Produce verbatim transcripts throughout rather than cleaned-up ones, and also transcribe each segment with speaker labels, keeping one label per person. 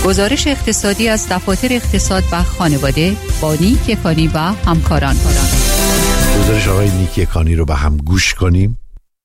Speaker 1: گزارش اقتصادی از دفاتر اقتصاد و خانواده با نیک یکانی و همکاران.
Speaker 2: گزارش آقای نیک یکانی رو با هم گوش کنیم.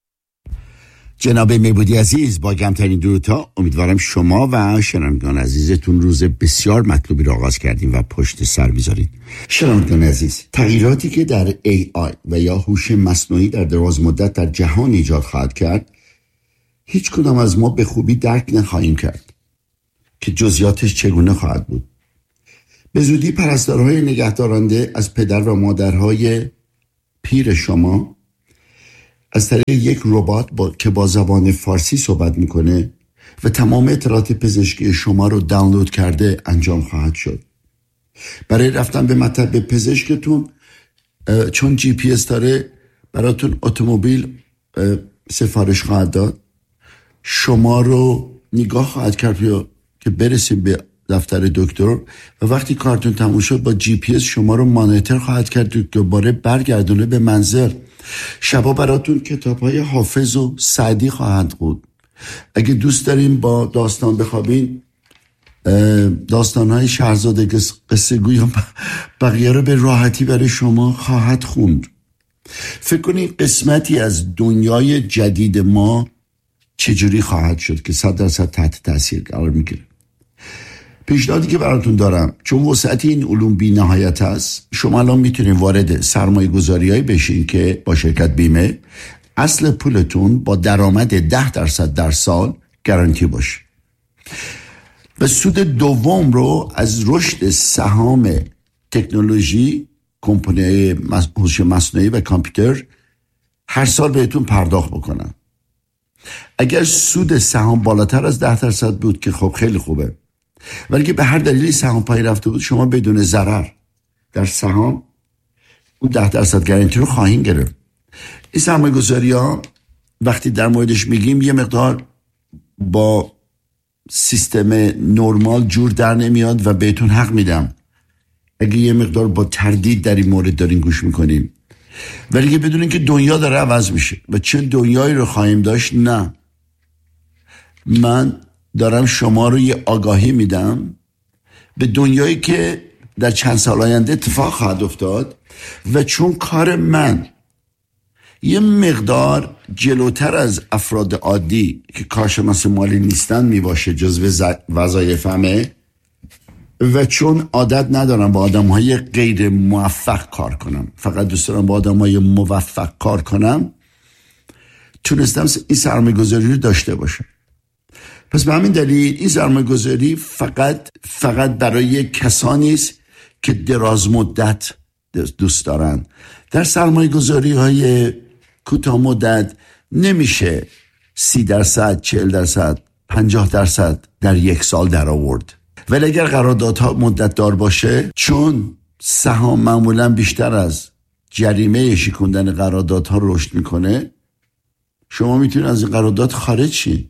Speaker 3: جناب میبودی عزیز، با کمترین درودها امیدوارم شما و شنوندگان عزیزتون روز بسیار مطلوبی رو آغاز کردیم و پشت سر میذارید. شنوندگان عزیز، تغییراتی که در ای آی و یا هوش مصنوعی در دراز مدت در جهان ایجاد خواهد کرد، هیچ کدام از ما به خوبی درک نخواهیم کرد که جزئیاتش چگونه خواهد بود. به زودی پرستارهای نگهدارنده از پدر و مادرهای پیر شما از طریق یک ربات با... که با زبان فارسی صحبت میکنه و تمام اطلاعات پزشکی شما رو دانلود کرده انجام خواهد شد. برای رفتن به مطب پزشکتون، چون جی پی اس داره، براتون اتومبیل سفارش خواهد داد، شما رو نگاه خواهد کرد که برسیم به دفتر دکتر و وقتی کارتون تموم شد با جی پی اس شما رو مانیتور خواهد کرد که دوباره برگردونه به منزل. شبا براتون کتاب‌های حافظ و سعدی خواهند بود. اگه دوست دارین با داستان بخوابین، داستان‌های شاهزاده قصه گوی و بقیه رو به راحتی برای شما خواهد خوند. فکر کنید قسمتی از دنیای جدید ما چجوری خواهد شد که صد درصد تحت تاثیر قرار میگیره. پیشنهادی که براتون دارم، چون وسعت این علوم بی نهایت است، شما الان میتونید وارد سرمایه گذاری هایی بشین که با شرکت بیمه اصل پولتون با درآمد ده درصد در سال گارانتی باشه و سود دوم رو از رشد سهام تکنولوژی، کمپانی هوش مصنوعی و کامپیوتر هر سال بهتون پرداخت بکنن. اگر سود سهام بالاتر از ده درصد بود که خب خیلی خوبه، ولی که به هر دلیلی سهام پای رفته بود، شما بدون ضرر در سهام اون ده درصد گارانتی رو خواهیم گرفت. این سرمایه گذاری ها وقتی در موردش میگیم یه مقدار با سیستم نرمال جور در نمیاد و بهتون حق میدم اگه یه مقدار با تردید در این مورد دارین گوش میکنیم، ولی که بدونین که دنیا داره عوض میشه و چه دنیایی رو خواهیم داشت. نه، من دارم شما رو یه آگاهی میدم به دنیایی که در چند سال آینده اتفاق خواهد افتاد و چون کار من یه مقدار جلوتر از افراد عادی که کارشناس مالی نیستن میباشه جزو وظایفمه و چون عادت ندارم با آدم‌های غیر موفق کار کنم، فقط دوست دارم با آدم‌های موفق کار کنم، تونستم این سرمایه‌گذاری رو داشته باشم. پس به همین دلیل این سرمایه‌گذاری فقط فقط برای کسانی است که دراز مدت دوست دارن. در سرمایه‌گذاری‌های کوتاه مدت نمیشه سی درصد، چهل درصد، پنجاه درصد در یک سال در آورد. ولی اگر قراردادها مدت دار باشه، چون سهام معمولا بیشتر از جریمه شکوندن قراردادها رشد میکنه، شما میتونید از این قرارداد خارج شید.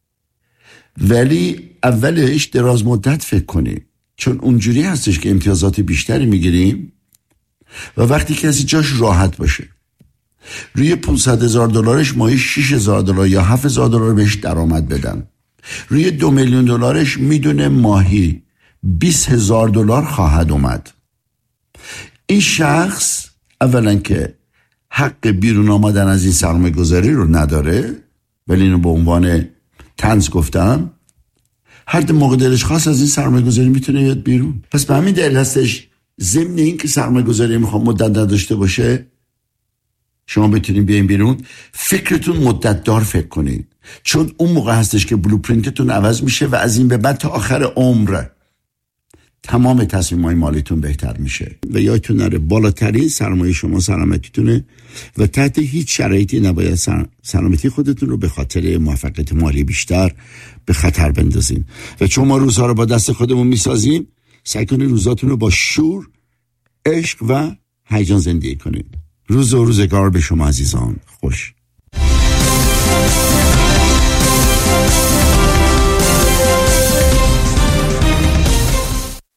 Speaker 3: ولی اولش دراز مدت فکر کنید، چون اونجوری هستش که امتیازات بیشتری میگیریم و وقتی کسی جاش راحت باشه روی پانصد هزار دلارش ماهی شش هزار دلار یا هفت هزار دلار بهش درآمد بدن، روی دو میلیون دلارش میدونه ماهی بیست هزار دلار خواهد اومد. این شخص اولا که حق بیرون آمدن از این سرمایه گذاری رو نداره، ولی اینو به عنوان طنز گفتم، هر موقع دلش خواست از این سرمایه گذاری میتونه یاد بیرون. پس به همین دلیل هستش ضمن این که سرمایه گذاری میخوام مدت نداشته باشه، شما بتونید بیاین بیرون، فکرتون مدت دار فکر کنید، چون اون موقع هستش که بلوپرینتتون عوض میشه و از این به بعد تا آخر عمر تمام تصمیم‌های مالیتون بهتر میشه. و یادتون نره بالاترین سرمایه شما سلامتیتونه و تحت هیچ شرایطی نباید سلامتی خودتون رو به خاطر موفقیت مالی بیشتر به خطر بندازین. و چون ما روزها رو با دست خودمون میسازیم، سعی کنید روزاتون رو با شور، عشق و هیجان زندگی کنید. روز و روزگار به شما عزیزان خوش.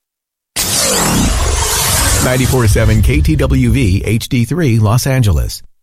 Speaker 4: ninety-four point seven K T W V H D three Los Angeles.